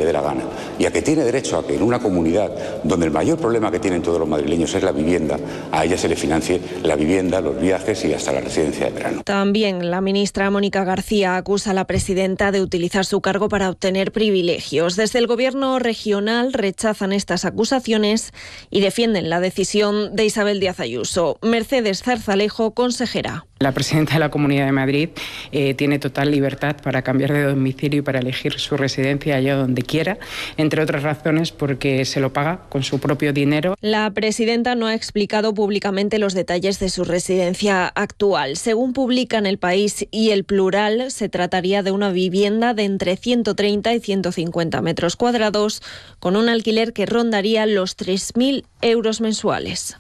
le dé la gana y a que tiene derecho a que en una comunidad donde el mayor problema que tienen todos los madrileños es la vivienda, a ella se le financie la vivienda, los viajes y hasta la residencia de verano. También la ministra Mónica García acusa a la presidenta de utilizar su cargo para obtener privilegios. Desde el Gobierno regional rechazan estas acusaciones y defienden la decisión de Isabel Díaz Ayuso. Mercedes Zarzalejo, consejera. La presidenta de la Comunidad de Madrid tiene total libertad para cambiar de domicilio y para elegir su residencia allá donde quiera, entre otras razones porque se lo paga con su propio dinero. La presidenta no ha explicado públicamente los detalles de su residencia actual. Según publican El País y El Plural, se trataría de una vivienda de entre 130 y 150 metros cuadrados, con un alquiler que rondaría los 3.000 euros mensuales.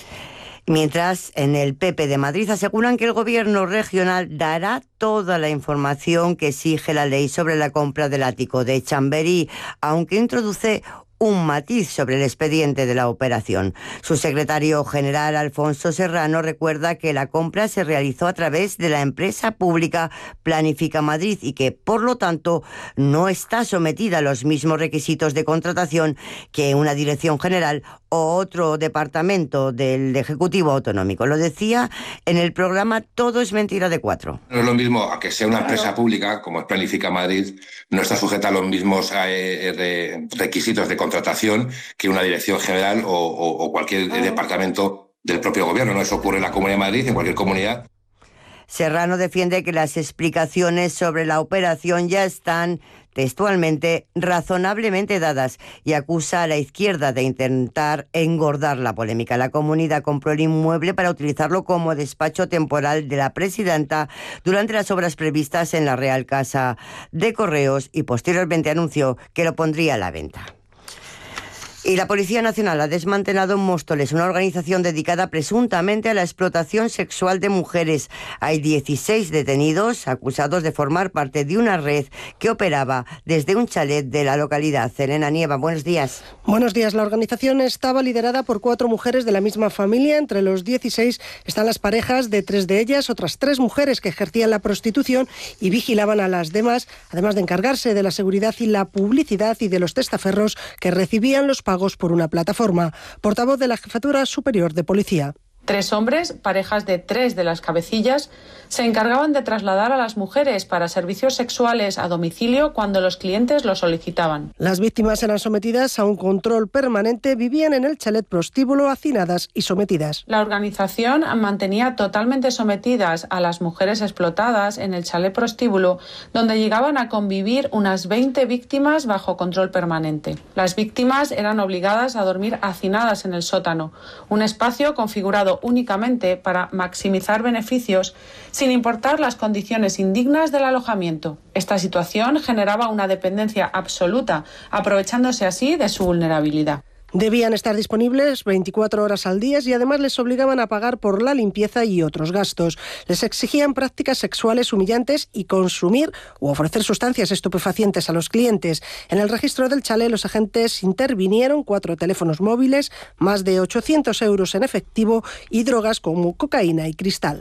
Mientras, en el PP de Madrid aseguran que el Gobierno regional dará toda la información que exige la ley sobre la compra del ático de Chamberí, aunque introduce un matiz sobre el expediente de la operación. Su secretario general, Alfonso Serrano, recuerda que la compra se realizó a través de la empresa pública Planifica Madrid y que, por lo tanto, no está sometida a los mismos requisitos de contratación que una dirección general o otro departamento del Ejecutivo Autonómico. Lo decía en el programa Todo es mentira de 4. No es lo mismo a que sea una empresa pública, como es Planifica Madrid, no está sujeta a los mismos requisitos de contratación que una dirección general o cualquier departamento del propio gobierno. No, eso ocurre en la Comunidad de Madrid, en cualquier comunidad. Serrano defiende que las explicaciones sobre la operación ya están textualmente razonablemente dadas y acusa a la izquierda de intentar engordar la polémica. La comunidad compró el inmueble para utilizarlo como despacho temporal de la presidenta durante las obras previstas en la Real Casa de Correos y posteriormente anunció que lo pondría a la venta. Y la Policía Nacional ha desmantelado en Móstoles una organización dedicada presuntamente a la explotación sexual de mujeres. Hay 16 detenidos acusados de formar parte de una red que operaba desde un chalet de la localidad. Elena Nieva, buenos días. Buenos días. La organización estaba liderada por 4 mujeres de la misma familia. Entre los 16 están las parejas de 3 de ellas, otras 3 mujeres que ejercían la prostitución y vigilaban a las demás, además de encargarse de la seguridad y la publicidad y de los testaferros que recibían los pagos por una plataforma. Portavoz de la Jefatura Superior de Policía. 3 hombres, parejas de 3 de las cabecillas, se encargaban de trasladar a las mujeres para servicios sexuales a domicilio cuando los clientes lo solicitaban. Las víctimas eran sometidas a un control permanente, vivían en el chalet prostíbulo, hacinadas y sometidas. La organización mantenía totalmente sometidas a las mujeres explotadas en el chalet prostíbulo, donde llegaban a convivir unas 20 víctimas bajo control permanente. Las víctimas eran obligadas a dormir hacinadas en el sótano, un espacio configurado únicamente para maximizar beneficios, sin importar las condiciones indignas del alojamiento. Esta situación generaba una dependencia absoluta, aprovechándose así de su vulnerabilidad. Debían estar disponibles 24 horas al día y además les obligaban a pagar por la limpieza y otros gastos. Les exigían prácticas sexuales humillantes y consumir u ofrecer sustancias estupefacientes a los clientes. En el registro del chalet los agentes intervinieron 4 teléfonos móviles, más de 800 euros en efectivo y drogas como cocaína y cristal.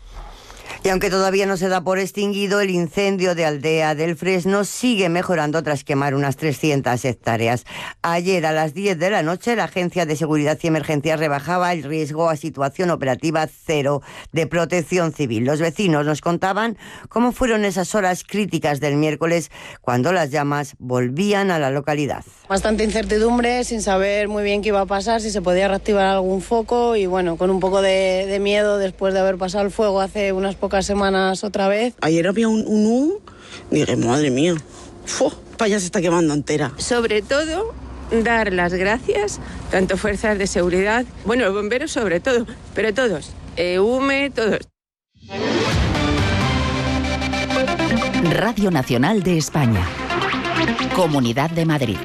Y aunque todavía no se da por extinguido, el incendio de Aldea del Fresno sigue mejorando tras quemar unas 300 hectáreas. Ayer a las 10 de la noche la Agencia de Seguridad y Emergencias rebajaba el riesgo a situación operativa 0 de Protección Civil. Los vecinos nos contaban cómo fueron esas horas críticas del miércoles cuando las llamas volvían a la localidad. Bastante incertidumbre, sin saber muy bien qué iba a pasar, si se podía reactivar algún foco y bueno, con un poco de miedo después de haber pasado el fuego hace unas pocas semanas otra vez. Ayer había un humo, dije, madre mía, ya se está quemando entera. Sobre todo, dar las gracias, tanto fuerzas de seguridad, bueno, los bomberos sobre todo, pero todos, UME, todos. Radio Nacional de España, Comunidad de Madrid.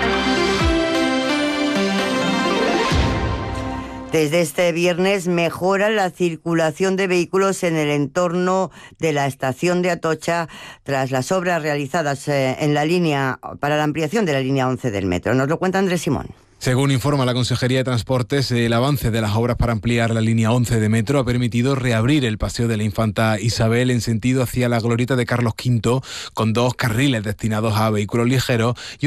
Desde este viernes mejora la circulación de vehículos en el entorno de la estación de Atocha tras las obras realizadas en la línea para la ampliación de la línea 11 del metro. Nos lo cuenta Andrés Simón. Según informa la Consejería de Transportes, el avance de las obras para ampliar la línea 11 de metro ha permitido reabrir el paseo de la Infanta Isabel en sentido hacia la glorieta de Carlos V, con 2 carriles destinados a vehículos ligeros y